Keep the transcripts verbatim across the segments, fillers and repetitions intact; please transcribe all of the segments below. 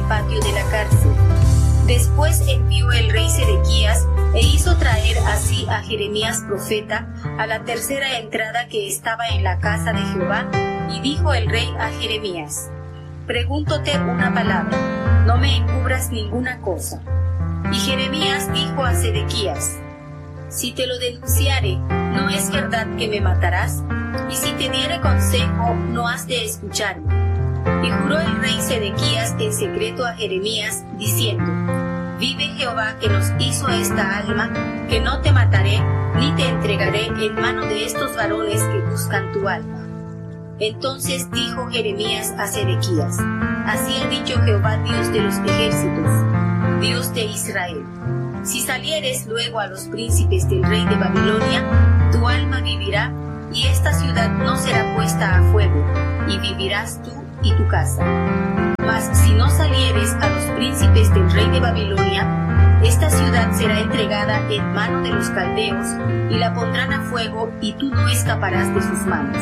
patio de la cárcel. Después envió el rey Sedequías e hizo traer así a Jeremías profeta a la tercera entrada que estaba en la casa de Jehová, y dijo el rey a Jeremías: Pregúntote una palabra, no me encubras ninguna cosa. Y Jeremías dijo a Sedequías: Si te lo denunciare, ¿no es verdad que me matarás? Y si te diere consejo, ¿no has de escucharme? Y juró el rey Sedequías en secreto a Jeremías, diciendo: Vive Jehová que nos hizo esta alma, que no te mataré, ni te entregaré en mano de estos varones que buscan tu alma. Entonces dijo Jeremías a Sedequías: Así ha dicho Jehová, Dios de los ejércitos, Dios de Israel: Si salieres luego a los príncipes del rey de Babilonia, tu alma vivirá, y esta ciudad no será puesta a fuego, y vivirás tú y tu casa. Mas si no salieres a los príncipes del rey de Babilonia, esta ciudad será entregada en mano de los caldeos, y la pondrán a fuego, y tú no escaparás de sus manos.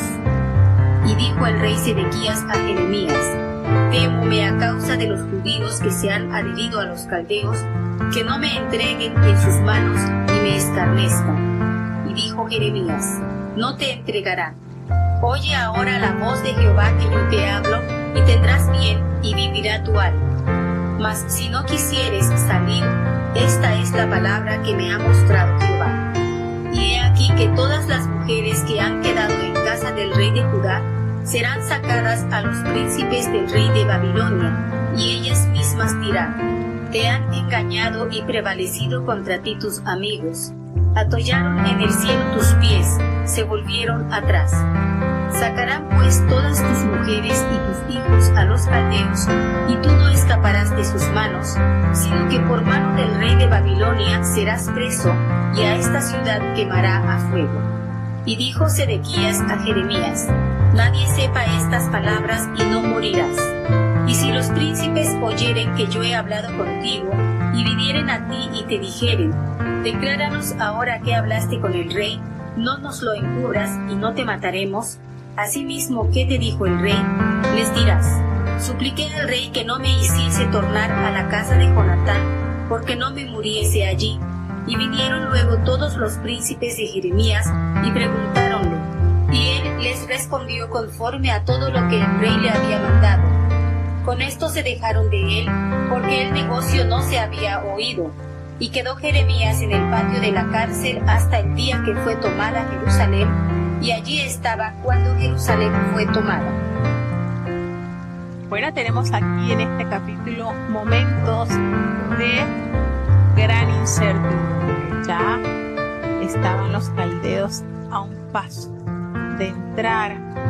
Y dijo el rey Sedequías a Jeremías: Témome a causa de los judíos que se han adherido a los caldeos, que no me entreguen en sus manos y me escarnezcan. Y dijo Jeremías: No te entregarán. Oye ahora la voz de Jehová que yo te hablo, y tendrás bien, y vivirá tu alma. Mas si no quisieres salir, esta es la palabra que me ha mostrado Jehová. Y he aquí que todas las mujeres que han quedado en casa del rey de Judá serán sacadas a los príncipes del rey de Babilonia, y ellas mismas dirán: Te han engañado y prevalecido contra ti tus amigos. Atollaron en el cielo tus pies, se volvieron atrás. Sacarán pues todas tus mujeres y tus hijos a los caldeos, y tú no escaparás de sus manos, sino que por mano del rey de Babilonia serás preso, y a esta ciudad quemará a fuego. Y dijo Sedequías a Jeremías: Nadie sepa estas palabras y no morirás. Y si los príncipes oyeren que yo he hablado contigo, y vinieren a ti y te dijeren: Decláranos ahora que hablaste con el rey, no nos lo encubras y no te mataremos. Asimismo, ¿qué te dijo el rey? Les dirás: Supliqué al rey que no me hiciese tornar a la casa de Jonatán, porque no me muriese allí. Y vinieron luego todos los príncipes de Jeremías y preguntáronle, y él les respondió conforme a todo lo que el rey le había mandado. Con esto se dejaron de él, porque el negocio no se había oído. Y quedó Jeremías en el patio de la cárcel hasta el día que fue tomada Jerusalén, y allí estaba cuando Jerusalén fue tomada. Bueno, tenemos aquí en este capítulo momentos de gran incertidumbre. Ya estaban los caldeos a un paso de entrar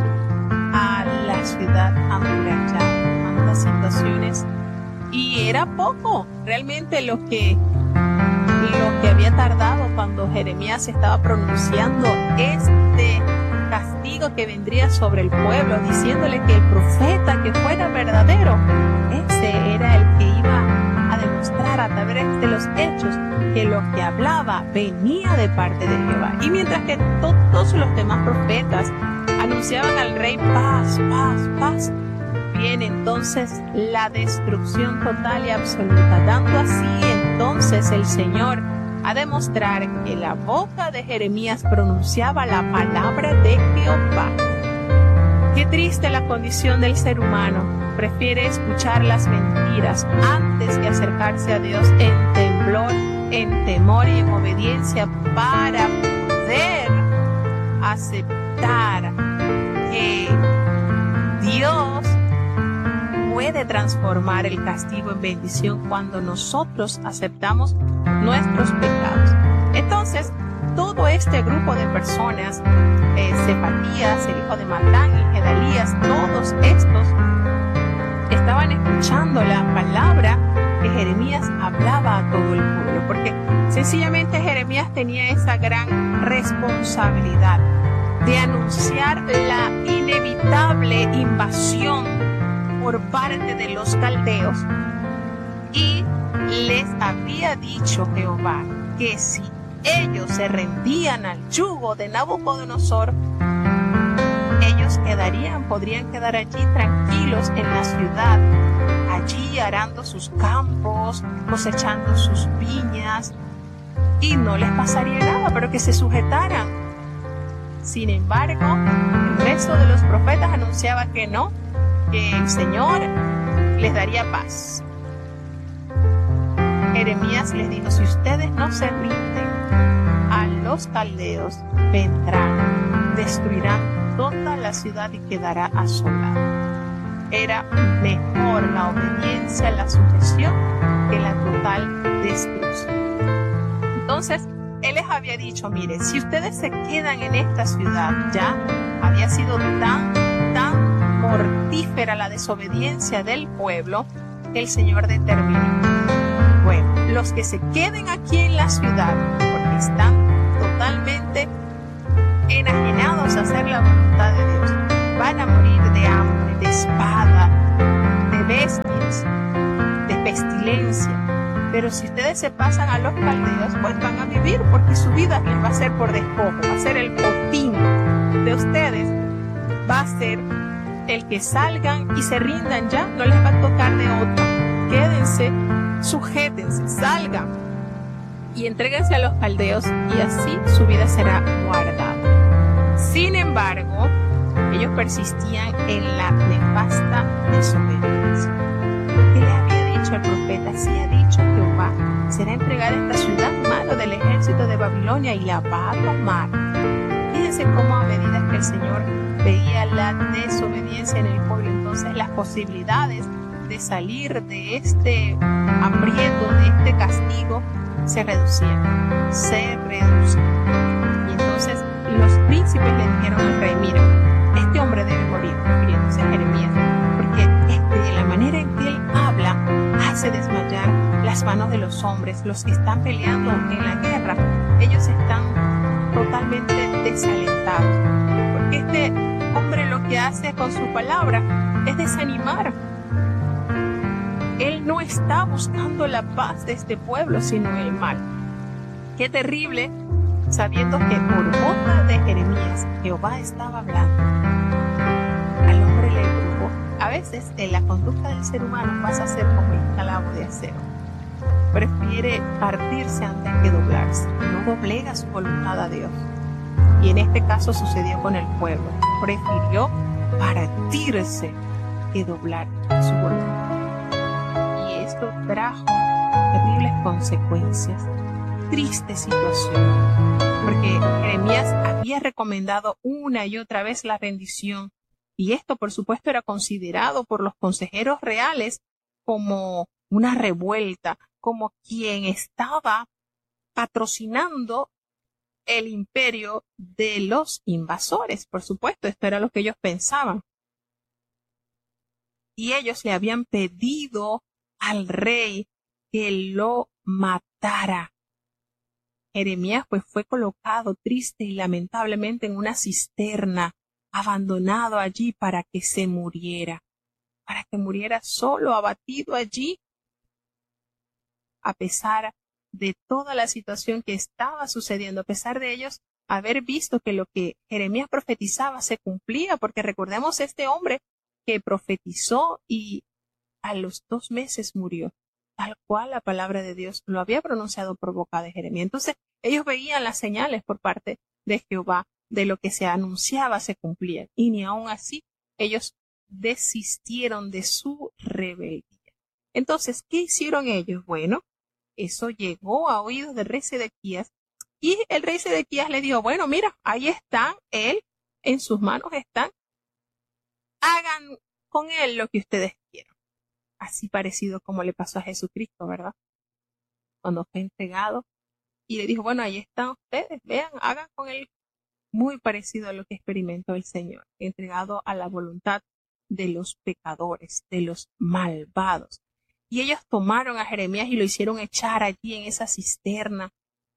a la ciudad amurallada. Tantas situaciones, y era poco realmente lo que lo que había tardado cuando Jeremías estaba pronunciando este castigo que vendría sobre el pueblo, diciéndole que el profeta que fuera verdadero, ese era el que iba a demostrar a través de los hechos que lo que hablaba venía de parte de Jehová. Y mientras que todos los demás profetas anunciaban al rey paz, paz, paz, viene entonces la destrucción total y absoluta, dando así entonces el Señor a demostrar que la boca de Jeremías pronunciaba la palabra de Jehová. Qué triste la condición del ser humano. Prefiere escuchar las mentiras antes que acercarse a Dios en temblor, en temor y en obediencia, para poder aceptar que Dios puede transformar el castigo en bendición cuando nosotros aceptamos nuestros pecados. Entonces, todo este grupo de personas, eh, Cefanías, el hijo de Matán y Gedalías, todos estos estaban escuchando la palabra que Jeremías hablaba a todo el pueblo, porque sencillamente Jeremías tenía esa gran responsabilidad de anunciar la inevitable invasión por parte de los caldeos, y les había dicho Jehová que si ellos se rendían al yugo de Nabucodonosor, ellos quedarían, podrían quedar allí tranquilos en la ciudad, allí arando sus campos, cosechando sus viñas, y no les pasaría nada, pero que se sujetaran. Sin embargo, el resto de los profetas anunciaba que no, que el Señor les daría paz. Jeremías les dijo: si ustedes no se rinden a los caldeos, vendrán, destruirán toda la ciudad y quedará asolada. Era mejor la obediencia, la sujeción, que la total destrucción. Entonces, él les había dicho: mire, si ustedes se quedan en esta ciudad, ya había sido tan, tan mortífera la desobediencia del pueblo, que el Señor determinó: bueno, los que se queden aquí en la ciudad, porque están totalmente enajenados a hacer la voluntad de Dios, van a morir de hambre, de espada, de bestias, de pestilencia. Pero si ustedes se pasan a los caldeos, pues van a vivir, porque su vida les va a ser por despojo, va a ser el botín de ustedes, va a ser el que salgan y se rindan ya, no les va a tocar de otra. Quédense, sujétense, salgan y entréguense a los caldeos, y así su vida será guardada. Sin embargo, ellos persistían en la nefasta desobediencia. ¿Qué le había dicho el profeta? Sí ha dicho Jehová: será entregada esta ciudad en mano del ejército de Babilonia y la va a tomar. Fíjense cómo, a medida que el Señor veía la desobediencia en el pueblo, entonces las posibilidades de salir de este aprieto, de este castigo, se reducían, se reducían. Y entonces los príncipes le dijeron al rey: mira, este hombre debe morir, refiriéndose a Jeremías, porque este, de la manera en que él habla, hace desmayar las manos de los hombres, los que están peleando en la guerra. Ellos están totalmente desalentados, porque este hombre lo que hace con su palabra es desanimar. Él no está buscando la paz de este pueblo, sino el mal. Qué terrible, sabiendo que por boca de Jeremías Jehová estaba hablando. Al hombre le tuvo. A veces en la conducta del ser humano pasa a ser como el calabo de acero. Prefiere partirse antes que doblarse. No doblega su voluntad a Dios. Y en este caso sucedió con el pueblo. Prefirió partirse que doblar su voluntad. Y esto trajo terribles consecuencias. Triste situación, porque Jeremías había recomendado una y otra vez la rendición, y esto por supuesto era considerado por los consejeros reales como una revuelta, como quien estaba patrocinando el imperio de los invasores. Por supuesto, esto era lo que ellos pensaban. Y ellos le habían pedido al rey que lo matara. Jeremías pues fue colocado triste y lamentablemente en una cisterna, abandonado allí para que se muriera, para que muriera solo, abatido allí, a pesar de toda la situación que estaba sucediendo, a pesar de ellos haber visto que lo que Jeremías profetizaba se cumplía, porque recordemos este hombre que profetizó y a los dos meses murió, tal cual la palabra de Dios lo había pronunciado por boca de Jeremías. Entonces ellos veían las señales por parte de Jehová de lo que se anunciaba se cumplía, y ni aun así ellos desistieron de su rebeldía. Entonces, ¿qué hicieron ellos? Bueno, eso llegó a oídos del rey Sedequías, y el rey Sedequías le dijo: bueno, mira, ahí están, él, en sus manos están, hagan con él lo que ustedes quieran. Así parecido como le pasó a Jesucristo, ¿verdad? Cuando fue entregado y le dijo: bueno, ahí están ustedes, vean, hagan con él. Muy parecido a lo que experimentó el Señor, entregado a la voluntad de los pecadores, de los malvados. Y ellos tomaron a Jeremías y lo hicieron echar allí en esa cisterna.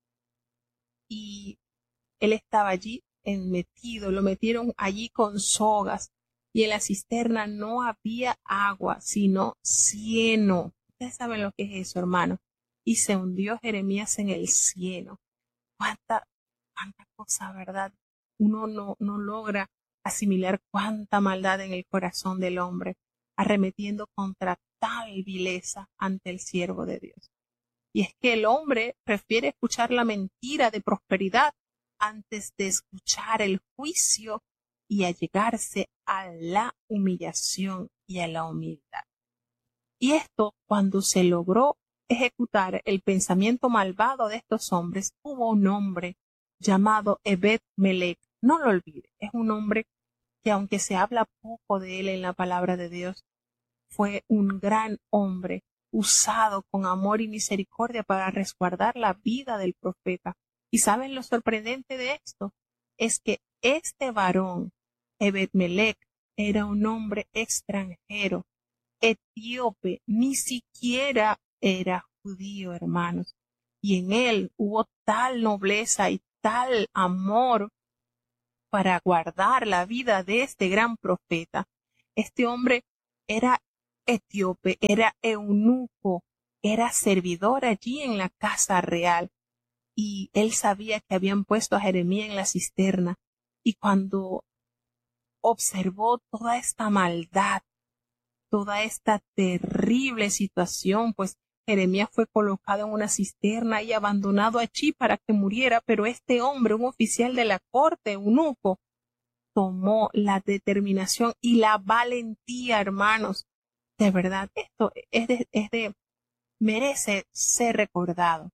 Y él estaba allí metido, lo metieron allí con sogas. Y en la cisterna no había agua, sino cieno. Ustedes saben lo que es eso, hermano. Y se hundió Jeremías en el cieno. Cuánta, cuánta cosa, ¿verdad? Uno no, no logra asimilar cuánta maldad en el corazón del hombre, arremetiendo contra tal vileza ante el siervo de Dios. Y es que el hombre prefiere escuchar la mentira de prosperidad antes de escuchar el juicio y allegarse a la humillación y a la humildad. Y esto, cuando se logró ejecutar el pensamiento malvado de estos hombres, hubo un hombre llamado Ebed-Melech. No lo olvide, es un hombre que, aunque se habla poco de él en la palabra de Dios, fue un gran hombre usado con amor y misericordia para resguardar la vida del profeta. ¿Y saben lo sorprendente de esto? Es que este varón, Ebed-Melech, era un hombre extranjero, etíope, ni siquiera era judío, hermanos. Y en él hubo tal nobleza y tal amor para guardar la vida de este gran profeta. Este hombre era etíope, era eunuco, era servidor allí en la casa real. Y él sabía que habían puesto a Jeremías en la cisterna. Y cuando observó toda esta maldad, toda esta terrible situación, pues Jeremías fue colocado en una cisterna y abandonado allí para que muriera, pero este hombre, un oficial de la corte, eunuco, tomó la determinación y la valentía, hermanos. De verdad, esto es de, es de merece ser recordado.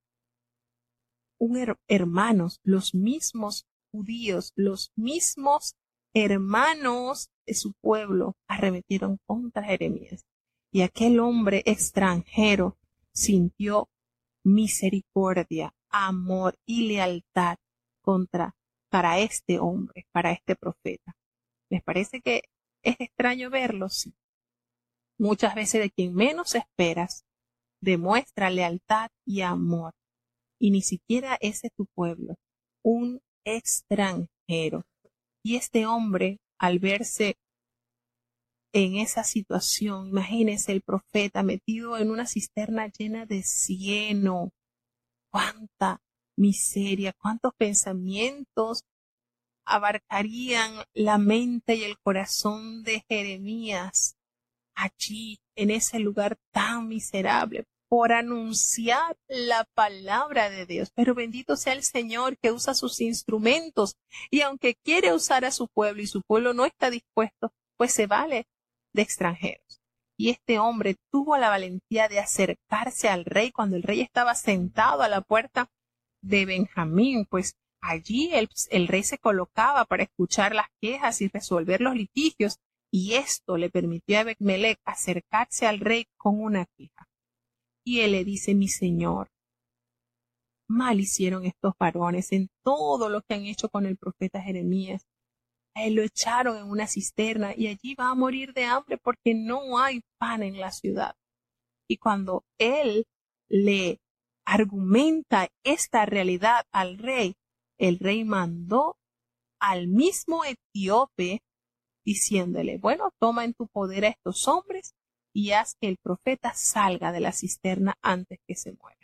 Un her, hermanos, los mismos judíos, los mismos hermanos de su pueblo arremetieron contra Jeremías. Y aquel hombre extranjero sintió misericordia, amor y lealtad contra, para este hombre, para este profeta. ¿Les parece que es extraño verlo? Sí. Muchas veces de quien menos esperas demuestra lealtad y amor. Y ni siquiera ese es tu pueblo, un extranjero. Y este hombre, al verse en esa situación, imagínense el profeta metido en una cisterna llena de cieno. Cuánta miseria, cuántos pensamientos abarcarían la mente y el corazón de Jeremías allí, en ese lugar tan miserable, por anunciar la palabra de Dios. Pero bendito sea el Señor que usa sus instrumentos, y aunque quiere usar a su pueblo y su pueblo no está dispuesto, pues se vale de extranjeros. Y este hombre tuvo la valentía de acercarse al rey cuando el rey estaba sentado a la puerta de Benjamín, pues allí el, el rey se colocaba para escuchar las quejas y resolver los litigios, y esto le permitió a Ebed-Melech acercarse al rey con una queja. Y él le dice: mi señor, mal hicieron estos varones en todo lo que han hecho con el profeta Jeremías. A él lo echaron en una cisterna y allí va a morir de hambre porque no hay pan en la ciudad. Y cuando él le argumenta esta realidad al rey, el rey mandó al mismo etíope diciéndole: bueno, toma en tu poder a estos hombres y haz que el profeta salga de la cisterna antes que se muera.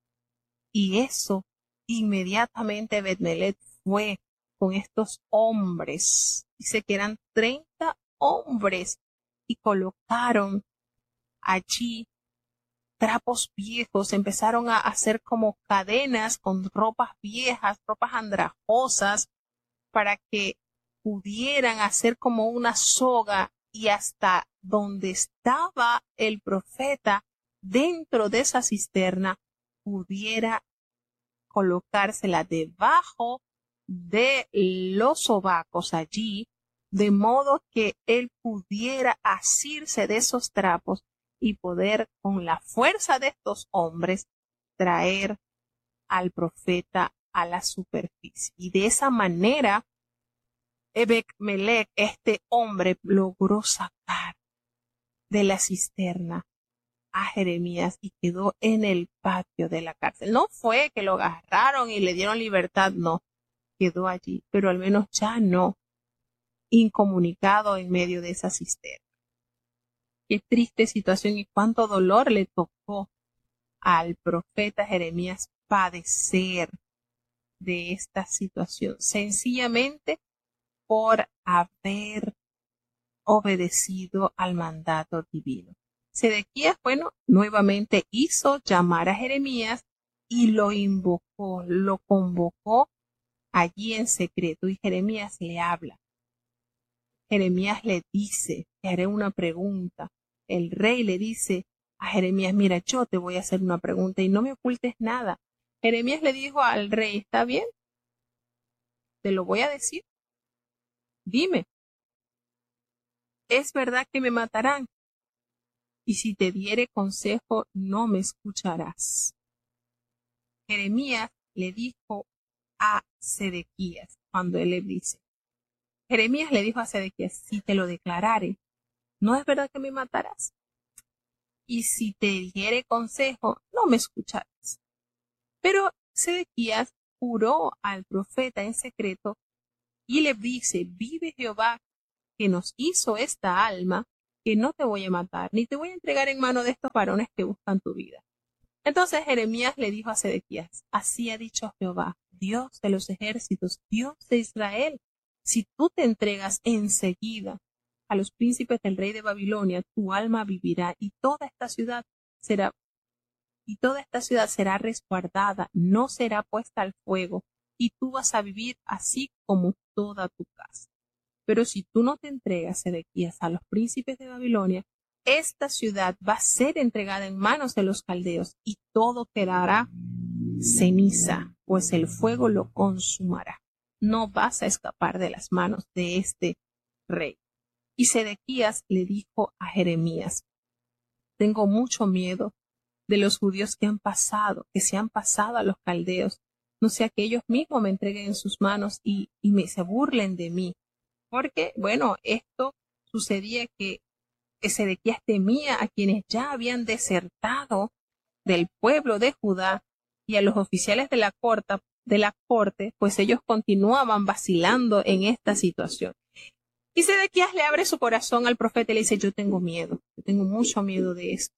Y eso, inmediatamente Ebed-Melech fue con estos hombres, dice que eran treinta hombres, y colocaron allí trapos viejos, empezaron a hacer como cadenas con ropas viejas, ropas andrajosas, para que pudieran hacer como una soga, y hasta donde estaba el profeta dentro de esa cisterna pudiera colocársela debajo de los sobacos allí, de modo que él pudiera asirse de esos trapos y poder, con la fuerza de estos hombres, traer al profeta a la superficie. Y de esa manera Ebed-Melech, este hombre, logró sacar de la cisterna a Jeremías y quedó en el patio de la cárcel. No fue que lo agarraron y le dieron libertad, no, quedó allí, pero al menos ya no incomunicado en medio de esa cisterna. Qué triste situación y cuánto dolor le tocó al profeta Jeremías padecer de esta situación, sencillamente por haber obedecido al mandato divino. Sedequías, bueno, nuevamente hizo llamar a Jeremías y lo invocó, lo convocó allí en secreto, y Jeremías le habla. Jeremías le dice, te haré una pregunta. El rey le dice a Jeremías, mira, yo te voy a hacer una pregunta y no me ocultes nada. Jeremías le dijo al rey, ¿está bien? Te lo voy a decir. Dime, ¿es verdad que me matarán? Y si te diere consejo, no me escucharás. Jeremías le dijo a Sedequías, cuando él le dice, Jeremías le dijo a Sedequías, si te lo declarare, ¿no es verdad que me matarás? Y si te diere consejo, no me escucharás. Pero Sedequías juró al profeta en secreto y le dice, vive Jehová, que nos hizo esta alma, que no te voy a matar, ni te voy a entregar en mano de estos varones que buscan tu vida. Entonces Jeremías le dijo a Sedequías, así ha dicho Jehová, Dios de los ejércitos, Dios de Israel, si tú te entregas enseguida a los príncipes del rey de Babilonia, tu alma vivirá y toda esta ciudad será y toda esta ciudad será resguardada, no será puesta al fuego, y tú vas a vivir así como toda tu casa. Pero si tú no te entregas, Sedequías, a los príncipes de Babilonia, esta ciudad va a ser entregada en manos de los caldeos y todo quedará ceniza, pues el fuego lo consumará. No vas a escapar de las manos de este rey. Y Sedequías le dijo a Jeremías, tengo mucho miedo de los judíos que han pasado, que se han pasado a los caldeos, no sea que ellos mismos me entreguen en sus manos y, y me se burlen de mí. Porque, bueno, esto sucedía que, que Sedequías temía a quienes ya habían desertado del pueblo de Judá y a los oficiales de la corte, de la corte, pues ellos continuaban vacilando en esta situación. Y Sedequías le abre su corazón al profeta y le dice, yo tengo miedo, yo tengo mucho miedo de esto.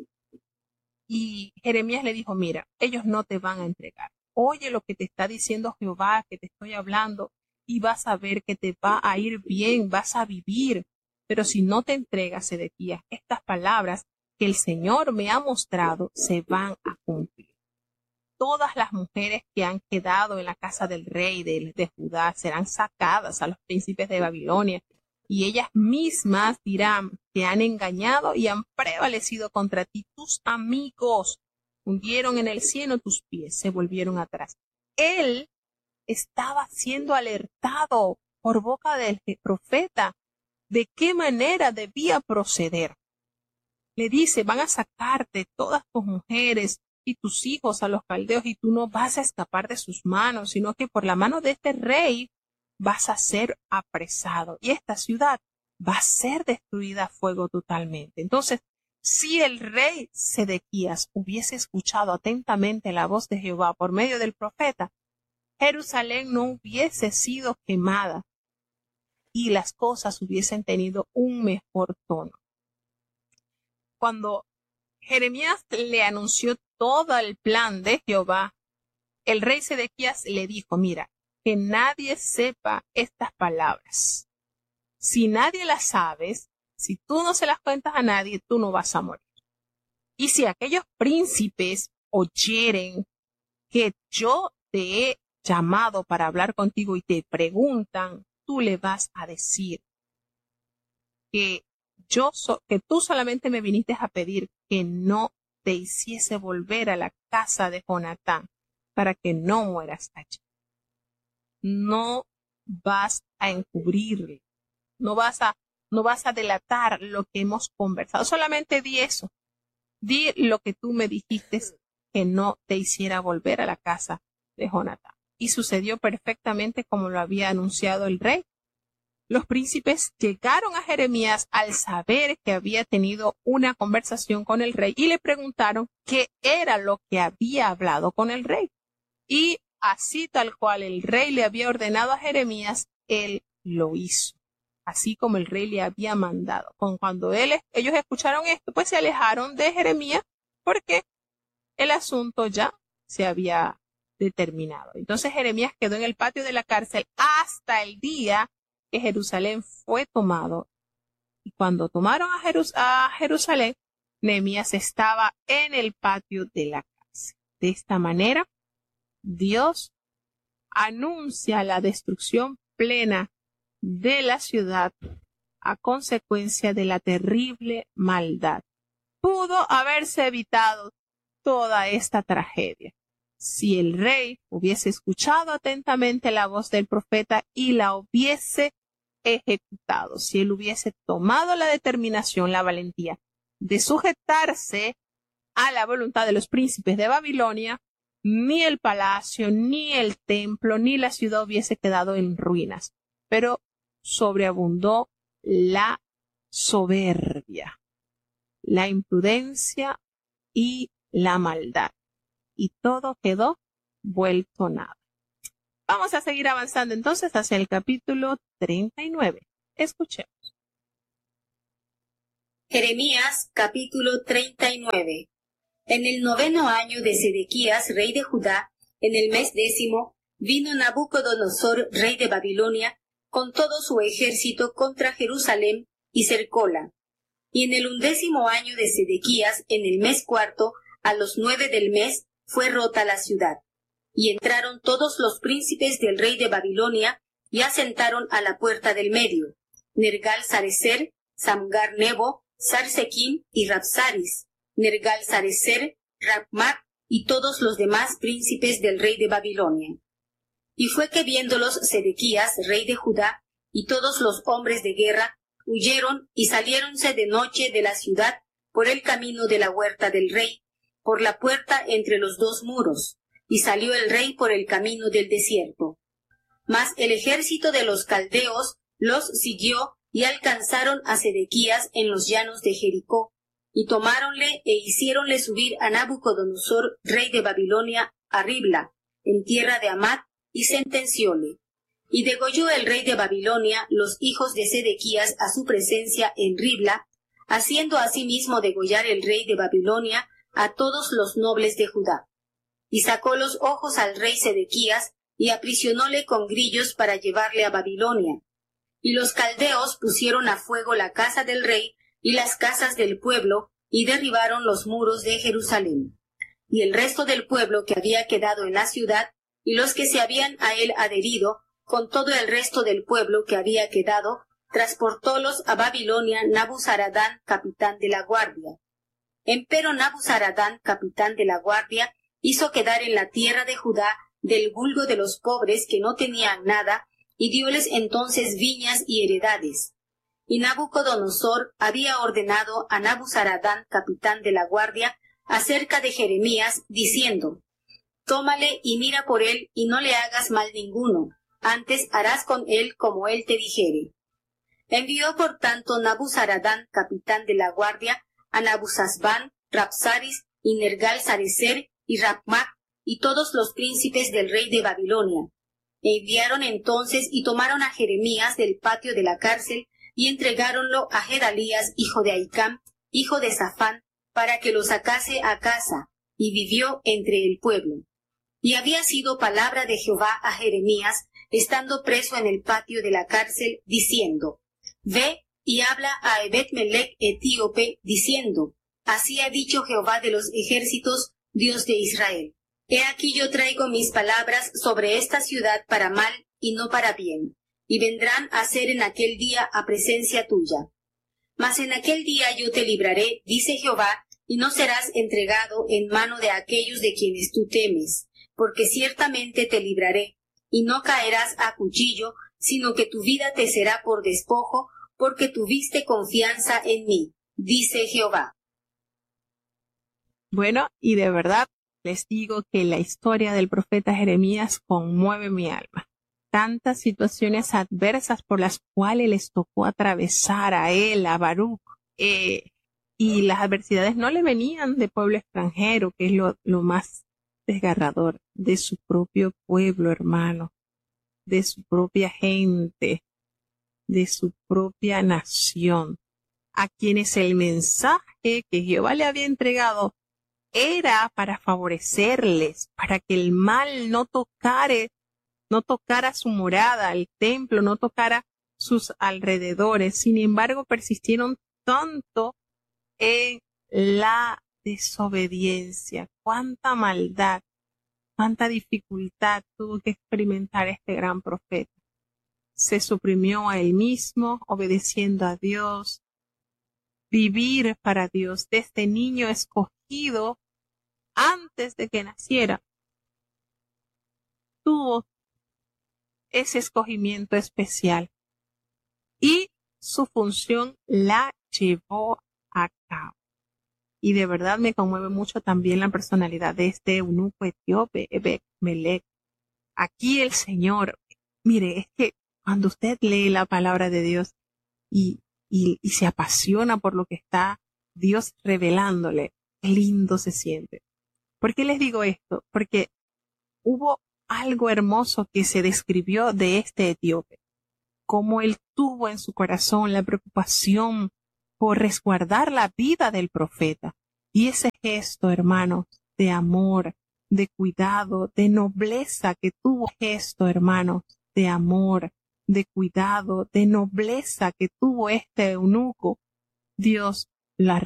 Y Jeremías le dijo, mira, ellos no te van a entregar. Oye lo que te está diciendo Jehová, que te estoy hablando, y vas a ver que te va a ir bien, vas a vivir. Pero si no te entregas, Sedequías, estas palabras que el Señor me ha mostrado se van a cumplir. Todas las mujeres que han quedado en la casa del rey de, de Judá serán sacadas a los príncipes de Babilonia, y ellas mismas dirán que han engañado y han prevalecido contra ti. Tus amigos hundieron en el cielo tus pies, se volvieron atrás. Él estaba siendo alertado por boca del profeta de qué manera debía proceder. Le dice, van a sacarte todas tus mujeres y tus hijos a los caldeos y tú no vas a escapar de sus manos, sino que por la mano de este rey vas a ser apresado y esta ciudad va a ser destruida a fuego totalmente. Entonces, si el rey Sedequías hubiese escuchado atentamente la voz de Jehová por medio del profeta, Jerusalén no hubiese sido quemada y las cosas hubiesen tenido un mejor tono. Cuando Jeremías le anunció todo el plan de Jehová, el rey Sedequías le dijo, mira, que nadie sepa estas palabras. Si nadie las sabes, si tú no se las cuentas a nadie, tú no vas a morir. Y si aquellos príncipes oyeren que yo te he llamado para hablar contigo y te preguntan, tú le vas a decir que yo so, que tú solamente me viniste a pedir que no te hiciese volver a la casa de Jonatán para que no mueras allí. No vas a encubrirle, no vas a, no vas a delatar lo que hemos conversado. Solamente di eso. Di lo que tú me dijiste que no te hiciera volver a la casa de Jonatán. Y sucedió perfectamente como lo había anunciado el rey. Los príncipes llegaron a Jeremías al saber que había tenido una conversación con el rey y le preguntaron qué era lo que había hablado con el rey. Y así tal cual el rey le había ordenado a Jeremías, él lo hizo. Así como el rey le había mandado. Cuando él, ellos escucharon esto, pues se alejaron de Jeremías porque el asunto ya se había determinado. Entonces Jeremías quedó en el patio de la cárcel hasta el día que Jerusalén fue tomado. Y cuando tomaron a, Jerus- a Jerusalén, Nehemías estaba en el patio de la casa. De esta manera, Dios anuncia la destrucción plena de la ciudad a consecuencia de la terrible maldad. Pudo haberse evitado toda esta tragedia si el rey hubiese escuchado atentamente la voz del profeta y la hubiese ejecutado, si él hubiese tomado la determinación, la valentía de sujetarse a la voluntad de los príncipes de Babilonia, ni el palacio, ni el templo, ni la ciudad hubiese quedado en ruinas. Pero sobreabundó la soberbia, la imprudencia y la maldad. Y todo quedó vuelto nada. Vamos a seguir avanzando entonces hacia el capítulo treinta y nueve. Escuchemos. Jeremías, capítulo treinta y nueve. En el noveno año de Sedequías, rey de Judá, en el mes décimo, vino Nabucodonosor, rey de Babilonia, con todo su ejército contra Jerusalén y cercóla. Y en el undécimo año de Sedequías, en el mes cuarto, a los nueve del mes, fue rota la ciudad. Y entraron todos los príncipes del rey de Babilonia, y asentaron a la puerta del medio, Nergal-Sarecer, Samgar-Nebo, Sarsequim y Rabsaris, Nergal-Sarecer, Rabmac y todos los demás príncipes del rey de Babilonia. Y fue que viéndolos Sedequías, rey de Judá, y todos los hombres de guerra, huyeron y saliéronse de noche de la ciudad por el camino de la huerta del rey, por la puerta entre los dos muros, y salió el rey por el camino del desierto. Mas el ejército de los caldeos los siguió y alcanzaron a Sedequías en los llanos de Jericó, y tomáronle e hiciéronle subir a Nabucodonosor, rey de Babilonia, a Ribla, en tierra de Amat, y sentencióle. Y degolló el rey de Babilonia los hijos de Sedequías a su presencia en Ribla, haciendo asimismo degollar el rey de Babilonia a todos los nobles de Judá. Y sacó los ojos al rey Sedequías, y aprisionóle con grillos para llevarle a Babilonia. Y los caldeos pusieron a fuego la casa del rey y las casas del pueblo, y derribaron los muros de Jerusalén. Y el resto del pueblo que había quedado en la ciudad, y los que se habían a él adherido, con todo el resto del pueblo que había quedado, transportólos a Babilonia Nabuzaradán, capitán de la guardia. Empero Nabuzaradán, capitán de la guardia, hizo quedar en la tierra de Judá del vulgo de los pobres que no tenían nada, y dióles entonces viñas y heredades. Y Nabucodonosor había ordenado a Nabuzaradán, capitán de la guardia, acerca de Jeremías, diciendo: Tómale y mira por él, y no le hagas mal ninguno, antes harás con él como él te dijere. Envió por tanto Nabuzaradán, capitán de la guardia, a Nabuzazbán, Rabsaris, y Nergal-Sarecer, y Rabmac, y todos los príncipes del rey de Babilonia. E enviaron entonces y tomaron a Jeremías del patio de la cárcel, y entregáronlo a Gedalías, hijo de Ahicam, hijo de Safán, para que lo sacase a casa, y vivió entre el pueblo. Y había sido palabra de Jehová a Jeremías, estando preso en el patio de la cárcel, diciendo: Ve y habla a Ebed-Melech etíope, diciendo: Así ha dicho Jehová de los ejércitos, Dios de Israel: He aquí yo traigo mis palabras sobre esta ciudad para mal y no para bien, y vendrán a ser en aquel día a presencia tuya. Mas en aquel día yo te libraré, dice Jehová, y no serás entregado en mano de aquellos de quienes tú temes, porque ciertamente te libraré, y no caerás a cuchillo, sino que tu vida te será por despojo, porque tuviste confianza en mí, dice Jehová. Bueno, y de verdad les digo que la historia del profeta Jeremías conmueve mi alma. Tantas situaciones adversas por las cuales les tocó atravesar a él, a Baruch, eh, y las adversidades no le venían de pueblo extranjero, que es lo, lo más desgarrador, de su propio pueblo, hermano, de su propia gente, de su propia nación, a quienes el mensaje que Jehová le había entregado era para favorecerles, para que el mal no tocare, no tocara su morada, el templo, no tocara sus alrededores. Sin embargo, persistieron tanto en la desobediencia, cuánta maldad, cuánta dificultad tuvo que experimentar este gran profeta. Se suprimió a él mismo, obedeciendo a Dios, vivir para Dios desde niño escogido antes de que naciera. Tuvo ese escogimiento especial y su función la llevó a cabo. Y de verdad me conmueve mucho también la personalidad de este eunuco etíope, Ebed-Melech. Aquí el Señor, mire, es que cuando usted lee la palabra de Dios y, y, y se apasiona por lo que está Dios revelándole, qué lindo se siente. ¿Por qué les digo esto? Porque hubo algo hermoso que se describió de este etíope, cómo él tuvo en su corazón la preocupación por resguardar la vida del profeta. Y ese gesto, hermanos, de amor, de cuidado, de nobleza que tuvo, gesto, hermanos, de amor, de cuidado, de nobleza que tuvo este eunuco, Dios la